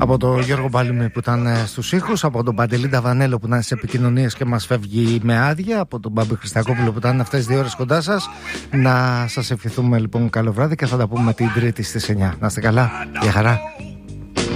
Από τον Γιώργο Μπάλουμη που ήταν στους ήχους, από τον Παντελή Νταβανέλο που ήταν στις επικοινωνίες και μας φεύγει με άδεια, από τον Μπάμπη Χριστακόπουλο που ήταν αυτές 2 ώρες κοντά σας. Να σας ευχηθούμε λοιπόν καλό βράδυ και θα τα πούμε την Τρίτη στις 9. Να είστε καλά, για χαρά.